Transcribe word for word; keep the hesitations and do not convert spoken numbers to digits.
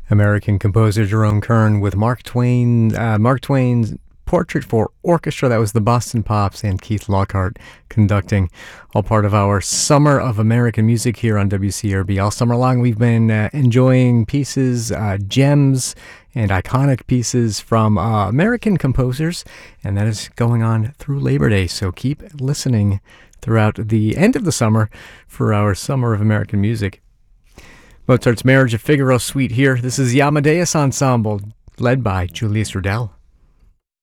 American composer Jerome Kern with Mark Twain, uh, Mark Twain's Portrait for Orchestra. That was the Boston Pops and Keith Lockhart conducting, all part of our Summer of American Music here on W C R B. All summer long, we've been uh, enjoying pieces, uh, gems, and iconic pieces from uh, American composers, and that is going on through Labor Day. So keep listening throughout the end of the summer for our Summer of American Music. Mozart's Marriage of Figaro Suite here. This is the Amadeus Ensemble, led by Julius Rudel.